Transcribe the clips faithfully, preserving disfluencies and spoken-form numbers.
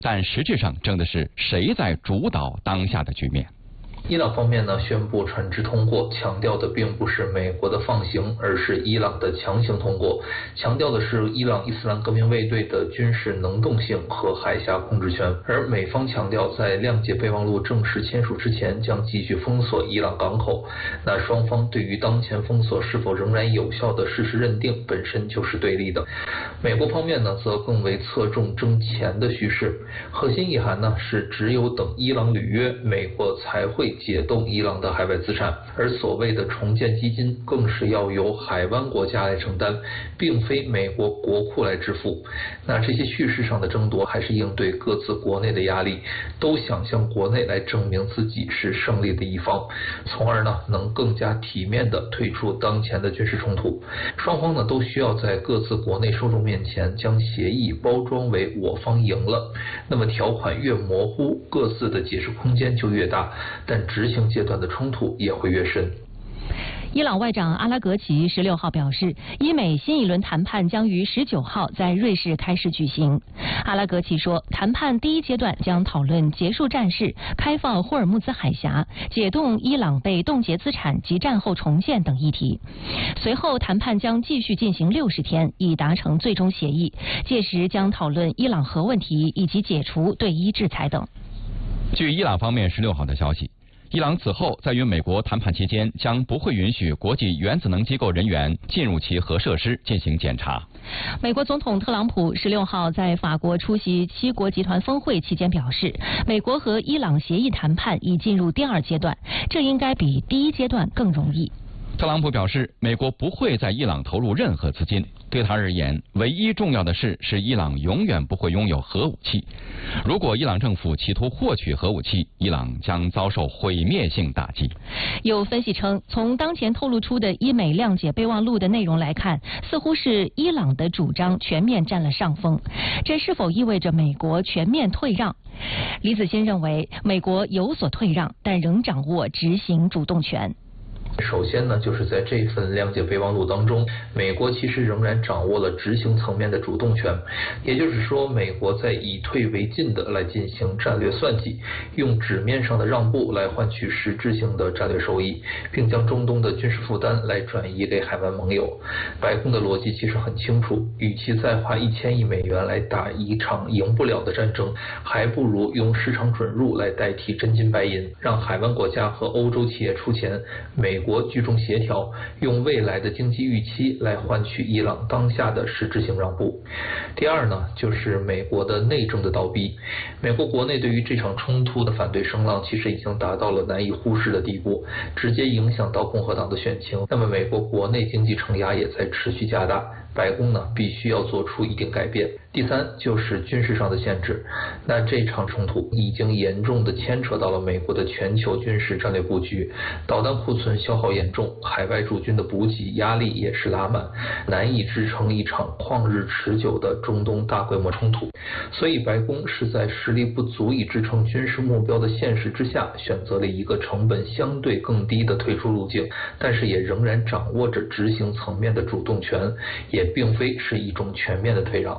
但实质上争的是谁在主导当下的局面。 伊朗方面呢宣布船只通过，强调的并不是美国的放行，而是伊朗的强行通过，强调的是伊朗伊斯兰革命卫队的军事能动性和海峡控制权。而美方强调，在谅解备忘录正式签署之前，将继续封锁伊朗港口。那双方对于当前封锁是否仍然有效的事实认定本身就是对立的。美国方面呢则更为侧重争钱的叙事，核心意涵呢是只有等伊朗履约，美国才会解冻伊朗的海外资产，而所谓的重建基金更是要由海湾国家来承担，并非美国国库来支付。那这些叙事上的争夺还是应对各自国内的压力，都想向国内来证明自己是胜利的一方，从而呢能更加体面地退出当前的军事冲突。双方呢都需要在各自国内受众面前将协议包装为我方赢了，那么条款越模糊，各自的解释空间就越大，但执行阶段的冲突也会越深。 伊朗外长阿拉格齐十六号表示，伊美新一轮谈判将于十九号在瑞士开始举行。阿拉格齐说，谈判第一阶段将讨论结束战事、开放霍尔木兹海峡、解冻伊朗被冻结资产及战后重建等议题。随后，谈判将继续进行六十天，以达成最终协议。届时将讨论伊朗核问题以及解除对伊制裁等。 据伊朗方面十六号的消息，伊朗此后在与美国谈判期间，将不会允许国际原子能机构人员进入其核设施进行检查。 美国总统特朗普十六号在法国出席七国集团峰会期间表示，美国和伊朗协议谈判已进入第二阶段，这应该比第一阶段更容易。 特朗普表示，美国不会在伊朗投入任何资金，对他而言，唯一重要的事是伊朗永远不会拥有核武器。如果伊朗政府企图获取核武器，伊朗将遭受毁灭性打击。 有分析称，从当前透露出的伊美谅解备忘录的内容来看，似乎是伊朗的主张全面占了上风。这是否意味着美国全面退让？李子欣认为，美国有所退让，但仍掌握执行主动权。 首先呢，就是在这份谅解备忘录当中，美国其实仍然掌握了执行层面的主动权，也就是说，美国在以退为进的来进行战略算计，用纸面上的让步来换取实质性的战略收益，并将中东的军事负担来转移给海湾盟友。白宫的逻辑其实很清楚，与其再花一千亿美元来打一场赢不了的战争，还不如用市场准入来代替真金白银，让海湾国家和欧洲企业出钱，美国居中协调，用未来的经济预期来换取伊朗当下的实质性让步。第二呢，就是美国的内政的倒逼。美国国内对于这场冲突的反对声浪其实已经达到了难以忽视的地步，直接影响到共和党的选情。那么美国国内经济承压也在持续加大，白宫呢必须要做出一定改变。第三就是军事上的限制，那这场冲突已经严重的牵扯到了美国的全球军事战略布局，导弹库存消耗严重，海外驻军的补给压力也是拉满，难以支撑一场旷日持久的中东大规模冲突。所以白宫是在实力不足以支撑军事目标的现实之下，选择了一个成本相对更低的退出路径，但是也仍然掌握着执行层面的主动权，也并非是一种全面的退让。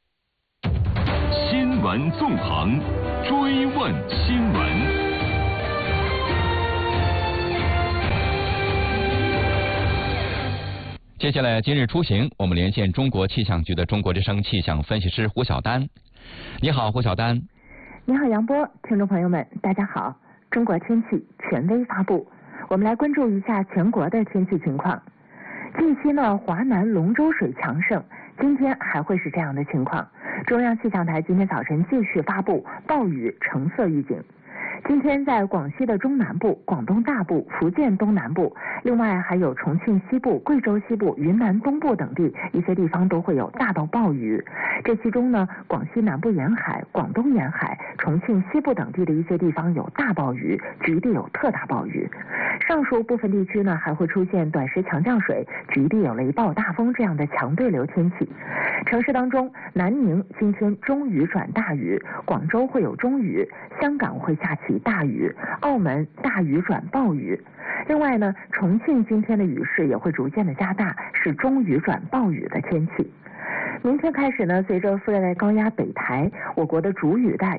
新闻纵横，追问新闻。 接下来今日出行，我们连线中国气象局的中国之声气象分析师胡晓丹。你好，胡晓丹。 你好，杨波，听众朋友们，大家好。中国天气权威发布，我们来关注一下全国的天气情况。近期呢，华南龙舟水强盛，今天还会是这样的情况。中央气象台今天早晨继续发布暴雨橙色预警。今天在广西的中南部、广东大部、福建东南部，另外还有重庆西部、贵州西部、云南东部等地一些地方都会有大到暴雨。这其中呢，广西南部沿海、广东沿海、重庆西部等地的一些地方有大暴雨，局地有特大暴雨。上述部分地区呢，还会出现短时强降水，局地有雷暴大风这样的强对流天气。城市当中，南宁今天中雨转大雨，广州会有中雨，香港会下起大雨，澳门大雨转暴雨。另外呢，重庆今天的雨势也会逐渐的加大，是中雨转暴雨的天气。 明天开始呢，随着副热带高压北抬，我国的主雨带